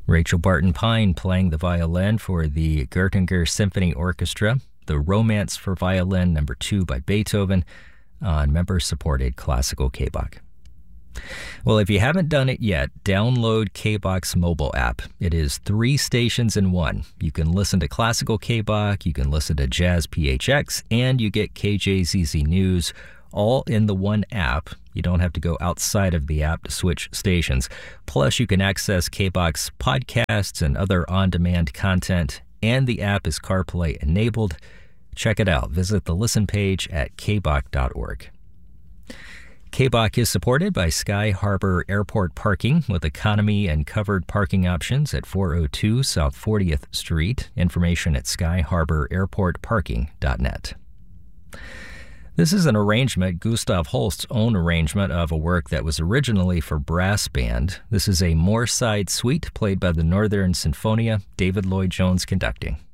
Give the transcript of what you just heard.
Rachel Barton Pine playing the violin for the Göttinger Symphony Orchestra, the Romance for Violin No. 2 by Beethoven, on member-supported classical K-Bach. Well, if you haven't done it yet, download K-Bach's mobile app. It is 3 stations in one. You can listen to classical K-Bach, you can listen to Jazz PHX, and you get KJZZ News all in the one app. You don't have to go outside of the app to switch stations. Plus, you can access K-Bach's podcasts and other on-demand content, and the app is CarPlay enabled. Check it out. Visit the listen page at kbach.org. K-Bach is supported by Sky Harbor Airport Parking with economy and covered parking options at 402 South 40th Street. Information at skyharbor-airportparking.net. This is an arrangement, Gustav Holst's own arrangement of a work that was originally for brass band. This is a Moorside Suite played by the Northern Sinfonia, David Lloyd Jones conducting.